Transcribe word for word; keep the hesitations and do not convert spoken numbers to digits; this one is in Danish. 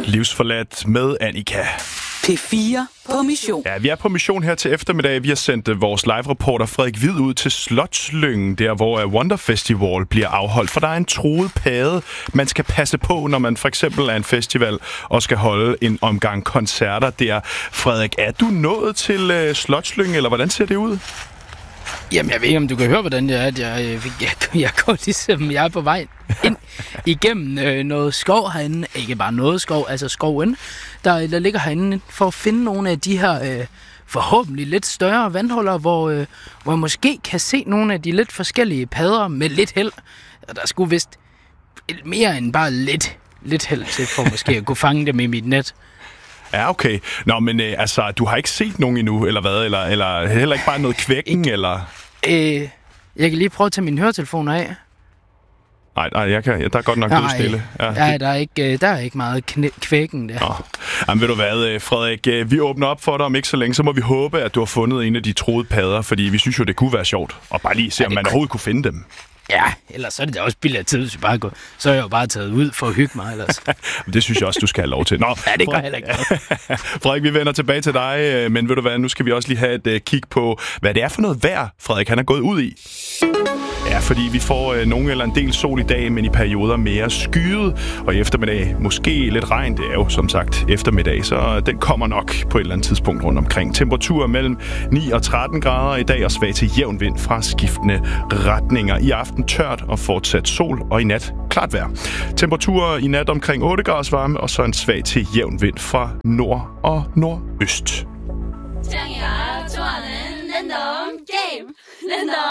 Livsforladt med Annika. P fire på mission. Ja, vi er på mission her til eftermiddag. Vi har sendt vores live-reporter Frederik Hvid ud til Slotslyngen, der hvor Wonder Festival bliver afholdt. For der er en truet padde, man skal passe på, når man for eksempel er en festival og skal holde en omgang koncerter der. Frederik, er du nået til uh, Slotslyngen, eller hvordan ser det ud? Jamen, jeg ved ikke, om du kan høre, hvordan det er, at jeg, jeg, jeg går ligesom, jeg er på vej ind igennem øh, noget skov herinde. Ikke bare noget skov, altså skoven, der, der ligger herinde for at finde nogle af de her øh, forhåbentlig lidt større vandhuller, hvor, øh, hvor jeg måske kan se nogle af de lidt forskellige padder med lidt held. Og der skulle vist mere end bare lidt, lidt held til for måske at kunne fange dem i mit net. Ja, okay. Nå, men øh, altså, du har ikke set nogen endnu, eller hvad? Eller, eller heller ikke bare noget kvækken, eller? Øh, jeg kan lige prøve at tage mine høretelefoner af. Nej, nej, jeg kan, der er godt nok død stille. Ja, ja, der er ikke, der er ikke meget knæ- kvækken der. Nå. Jamen ved du hvad, Frederik, vi åbner op for dig om ikke så længe, så må vi håbe, at du har fundet en af de truede padder, fordi vi synes jo, det kunne være sjovt. Og bare lige se, ja, om man kunne... overhovedet kunne finde dem. Ja, ellers så er det da også billigt af tid, hvis jeg bare går. Så er jeg jo bare taget ud for at hygge mig ellers. Det synes jeg også, du skal have lov til. Nå, ja, det gør jeg heller ikke. Frederik, vi vender tilbage til dig, men ved du hvad, nu skal vi også lige have et uh, kig på, hvad det er for noget vejr, Frederik han er gået ud i. Ja, fordi vi får øh, nogen eller en del sol i dag, men i perioder mere skyet, og i eftermiddag måske lidt regn. Det er jo som sagt eftermiddag, så den kommer nok på et eller andet tidspunkt rundt omkring. Temperaturer mellem ni og tretten grader i dag, og svag til jævn vind fra skiftende retninger. I aften tørt og fortsat sol, og i nat klart vejr. Temperaturer i nat omkring otte graders varme, og så en svag til jævn vind fra nord og nordøst.